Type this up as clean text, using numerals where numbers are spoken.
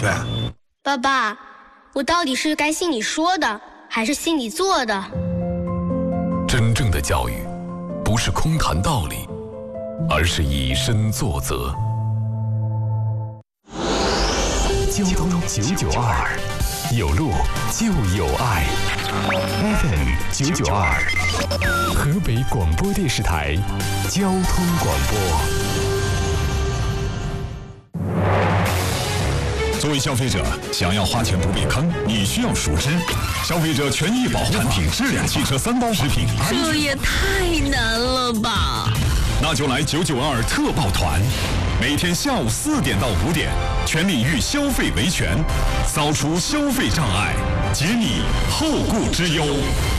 权。 爸爸，我到底是该信你说的，还是信你做的？ 真正的教育，不是空谈道理，而是以身作则。交通992，有路就有爱。FM 992，河北广播电视台交通广播。 作为消费者，想要花钱不被坑，你需要熟知消费者权益保护产品质量汽车3包食品。 这也太难了吧！ 那就来992特报团，每天下午4点到5点，全领域消费维权，扫除消费障碍，解你后顾之忧。